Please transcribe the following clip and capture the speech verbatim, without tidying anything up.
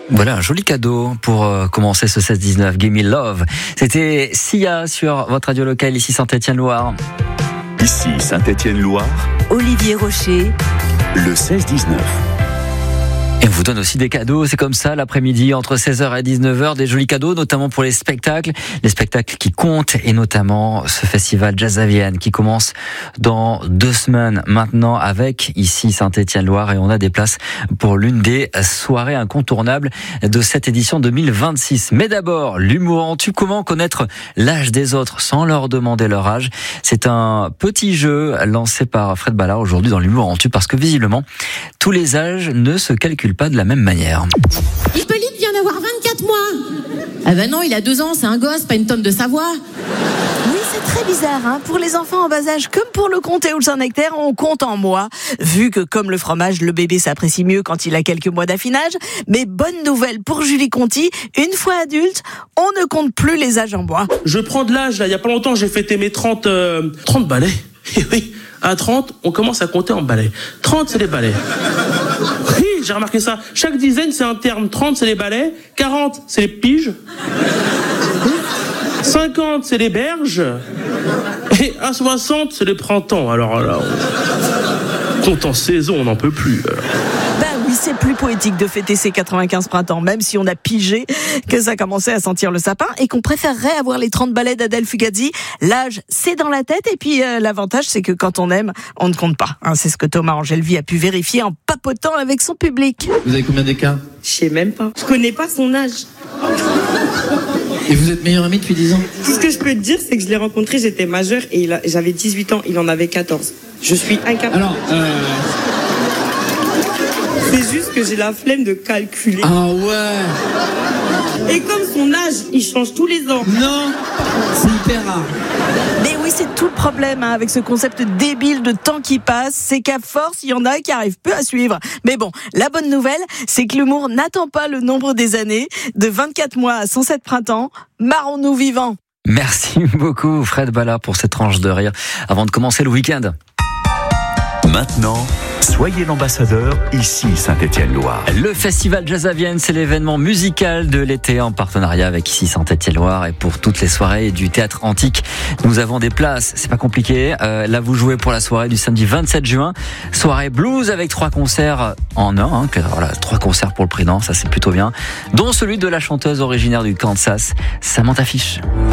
Voilà un joli cadeau pour euh, commencer ce seize dix-neuf. Give me love. C'était Sia sur votre radio locale ici Saint-Étienne-Loire. Ici Saint-Étienne-Loire. Olivier Rocher. Le seize dix-neuf. Et on vous donne aussi des cadeaux, c'est comme ça, l'après-midi, entre seize heures et dix-neuf heures, des jolis cadeaux, notamment pour les spectacles, les spectacles qui comptent, et notamment ce festival Jazz à Vienne qui commence dans deux semaines maintenant avec ici Saint-Étienne-Loire, et on a des places pour l'une des soirées incontournables de cette édition deux mille vingt-six. Mais d'abord, l'humour en tue. Comment connaître l'âge des autres sans leur demander leur âge? C'est un petit jeu lancé par Fred Ballard aujourd'hui dans l'humour en tue, parce que visiblement, tous les âges ne se calculent pas de la même manière. Hippolyte vient d'avoir vingt-quatre mois. Ah ben non, il a deux ans, c'est un gosse, pas une tonne de savoir. Oui, c'est très bizarre, hein. Pour les enfants en bas âge, comme pour le comté ou le Saint-Nectaire, on compte en mois. Vu que, comme le fromage, le bébé s'apprécie mieux quand il a quelques mois d'affinage. Mais bonne nouvelle pour Julie Conti, une fois adulte, on ne compte plus les âges en bois. Je prends de l'âge, là. Il y a pas longtemps, j'ai fêté mes trente, euh, trente balais. Et oui, à trente, on commence à compter en balais. trente, c'est les balais. Oui, j'ai remarqué ça. Chaque dizaine, c'est un terme. trente, c'est les balais. quarante, c'est les piges. cinquante, c'est les berges. Et à soixante, c'est les printemps. Alors là, on compte en saison, on n'en peut plus. Alors. Ben oui, c'est plus poétique de fêter ses quatre-vingt-quinze printemps, même si on a pigé que ça commençait à sentir le sapin et qu'on préférerait avoir les trente balais d'Adèle Fugazzi. L'âge, c'est dans la tête, et puis euh, l'avantage, c'est que quand on aime, on ne compte pas. Hein, c'est ce que Thomas Angelvi a pu vérifier en papotant avec son public. Vous avez combien d'écart? Je sais même pas. Je connais pas son âge. Et vous êtes meilleur ami depuis dix ans? Tout ce que je peux te dire, c'est que je l'ai rencontré, j'étais majeure et il a, j'avais dix-huit ans, il en avait quatorze. Je suis incapable. Alors, euh... c'est juste que j'ai la flemme de calculer. Ah ouais. Et comme son âge, il change tous les ans. Non, c'est hyper rare. Mais oui, c'est tout le problème hein, avec ce concept débile de temps qui passe, c'est qu'à force, il y en a qui arrivent peu à suivre. Mais bon, la bonne nouvelle, c'est que l'humour n'attend pas le nombre des années. De vingt-quatre mois à cent sept printemps, marrons-nous vivants. Merci beaucoup Fred Ballard pour cette tranche de rire avant de commencer le week-end. Maintenant, soyez l'ambassadeur ici Saint-Étienne-Loire. Le festival Jazz à Vienne, c'est l'événement musical de l'été en partenariat avec ici Saint-Étienne-Loire, et pour toutes les soirées du théâtre antique, nous avons des places. C'est pas compliqué. Euh, là, vous jouez pour la soirée du samedi vingt-sept juin, soirée blues avec trois concerts en un. Hein, voilà, trois concerts pour le prix d'un, ça c'est plutôt bien. Dont celui de la chanteuse originaire du Kansas, Samantha Fish.